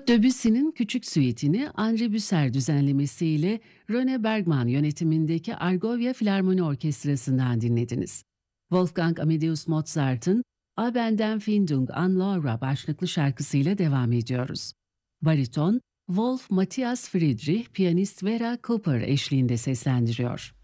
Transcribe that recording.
Debussy'nin Küçük Süitini Andre Büser düzenlemesiyle Rene Bergman yönetimindeki Argovia Filarmoni Orkestrası'ndan dinlediniz. Wolfgang Amadeus Mozart'ın Abendempfindung an Laura başlıklı şarkısıyla devam ediyoruz. Bariton, Wolf Matthias Friedrich, piyanist Vera Cooper eşliğinde seslendiriyor.